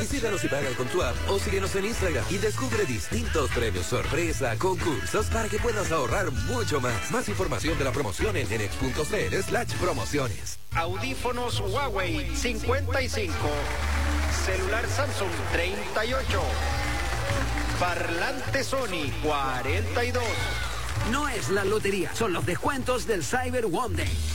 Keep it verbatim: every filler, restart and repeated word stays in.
Visítanos y paga con tu app o síguenos en Instagram y descubre distintos premios sorpresa, concursos para que puedas ahorrar mucho más. Más información de la promoción en enex punto cl slash promociones. Audífonos Huawei cincuenta y cinco. Celular Samsung treinta y ocho. Parlante Sony cuarenta y dos. No es la lotería, son los descuentos del Cyber One Day.